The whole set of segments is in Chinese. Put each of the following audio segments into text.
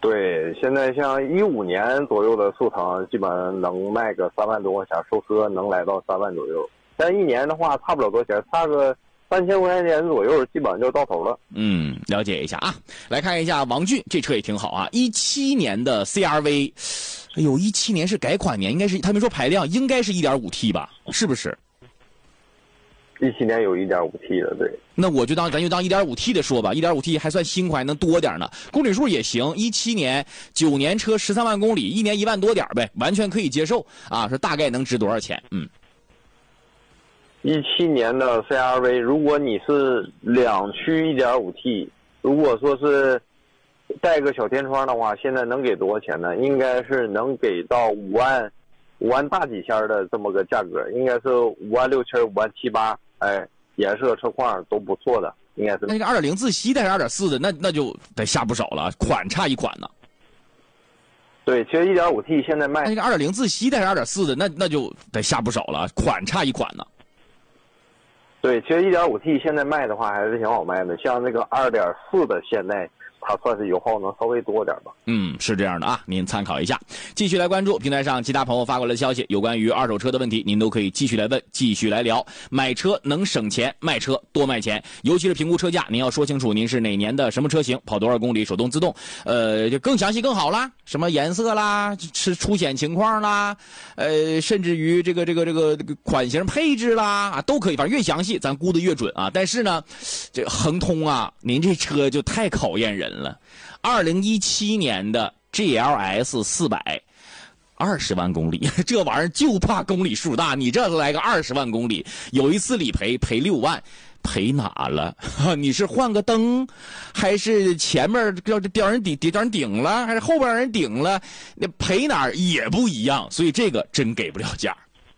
对，现在像15年左右的速腾，基本上能卖个3万多块钱，收车能来到3万左右。但1年的话，差不了多钱，差个3000块钱左右，基本上就到头了。 了解一下啊。来看一下王俊，这车也挺好啊，17年的 CR-V， 哎呦，17年是改款年，应该是他没说排量，应该是 1.5T 吧？是不是 ？17年有 1.5T 的，对。 那咱就当 1.5T 的说吧， 1.5T 还算新款，还能多点呢，公里数也行。17年9年车13万公里，1年1万多点呗，完全可以接受啊。说大概能值多少钱 ？17年的 CR-V， 如果你是2驱 1.5T， 如果说是带个小天窗的话，现在能给多少钱呢？应该是能给到5万大几千的这么个价格，应该是5万6千、5万7、8，颜色车况都不错的，应该是。 那个2.0自吸的还是2.4的，那就得下不少了，款差一款呢。 对，其实 1.5T 现在卖。 那个2.0自吸的还是2.4的，那就得下不少了，款差一款呢。 对，其实 1.5T 现在卖的话还是挺好卖的，像那个2.4的现在它算是油耗能稍微多点吧。 是这样的啊，您参考一下。继续来关注平台上其他朋友发过来的消息，有关于二手车的问题，您都可以继续来问，继续来聊。买车能省钱，卖车多卖钱，尤其是评估车价，您要说清楚您是哪年的什么车型，跑多少公里，手动自动，就更详细更好啦，什么颜色啦，是出险情况啦，甚至于这个款型配置啦啊，都可以，反正越详细咱估的越准啊。但是呢，这恒通啊，您这车就太考验人了。2017年的 GLS 400，20万公里，这玩意儿就怕公里数大，你这来个20万公里，有一次理赔6万，赔哪了？你是换个灯，还是前面掉人顶了，还是后边人顶了？那赔哪儿也不一样，所以这个真给不了价。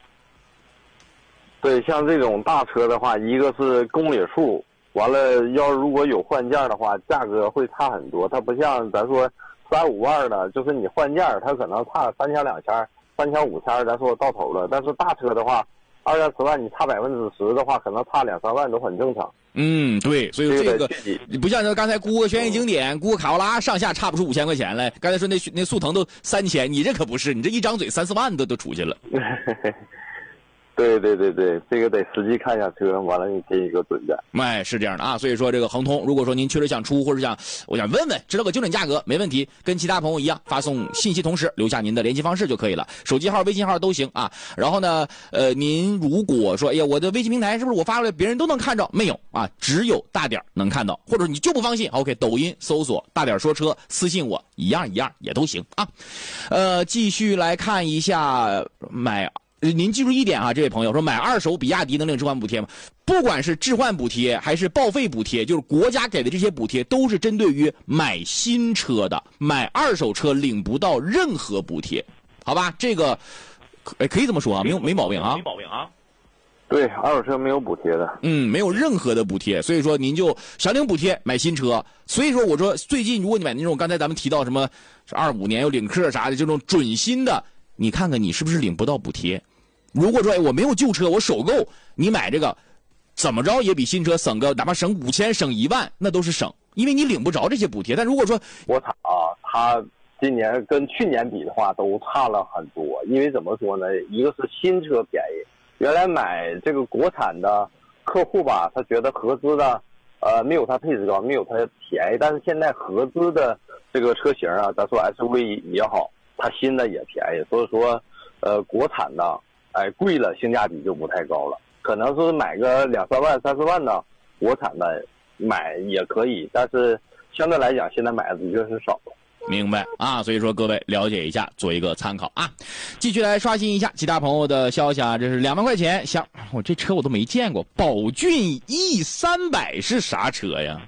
对，像这种大车的话，一个是公里数，完了如果有换件的话，价格会差很多。它不像咱说3、5万的，就是你换件它可能差3千、2千、3千、5千，咱说到头了。但是大车的话，20、30万，你差10%的话，可能差2、3万都很正常。 对，所以这个你不像刚才估个轩逸经典、估个卡罗拉上下差不出5000块钱来。刚才说那速腾都3000，你这可不是，你这一张嘴3、4万都出去了。 对，这个得实际看一下车，完了你给一个准价。 是这样的啊，所以说这个恒通，如果说您确实想出，或者我想问问，知道个精准价格没问题，跟其他朋友一样，发送信息同时留下您的联系方式就可以了，手机号、微信号都行啊。然后呢，您如果说，哎呀，我的微信平台是不是我发过来别人都能看着？没有啊，只有大点能看到，或者你就不放心 ，OK， 抖音搜索大点说车，私信我，一样也都行啊。继续来看一下您记住一点啊，这位朋友说买二手比亚迪能领置换补贴吗？不管是置换补贴还是报废补贴，就是国家给的这些补贴都是针对于买新车的，买二手车领不到任何补贴，好吧？这个可以这么说啊，没毛病啊。 对，二手车没有补贴的。 没有任何的补贴，所以说您就想领补贴买新车。所以说我说最近如果你买那种刚才咱们提到什么25年有领克啥的这种准新的，你看看你是不是领不到补贴。如果说我没有旧车，我首购，你买这个怎么着也比新车省个哪怕省5000省1万，那都是省，因为你领不着这些补贴。但如果说国产啊，它今年跟去年比的话都差了很多。因为怎么说呢，一个是新车便宜，原来买这个国产的客户吧，他觉得合资的没有它配置高，没有它便宜。但是现在合资的这个车型啊，咱说 SUV 也好，它新的也便宜，所以说国产的贵了，性价比就不太高了。可能是买个2、3万、3、4万的国产的买也可以，但是相对来讲，现在买的的确是少了。 明白啊，所以说各位了解一下，做一个参考啊。继续来刷新一下其他朋友的消息啊，这是2万块钱，我这车我都没见过，宝骏 E300是啥车呀？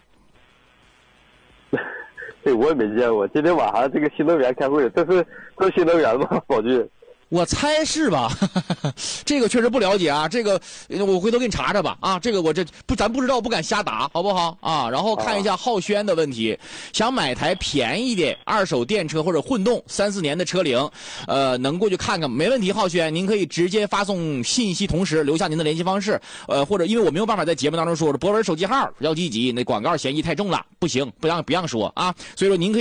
这我也没见过。今天晚上这个新能源开会，这是新能源吗？宝骏？ 我猜是吧？这个确实不了解啊，这个我回头给你查查吧啊，这个咱不知道，不敢瞎答，好不好啊？然后看一下浩轩的问题，想买台便宜的二手电车或者混动3、4年的车龄，能过去看看没问题。浩轩，您可以直接发送信息，同时留下您的联系方式，或者因为我没有办法在节目当中说博文手机号要几几，那广告嫌疑太重了，不行，不让说啊，所以说您可以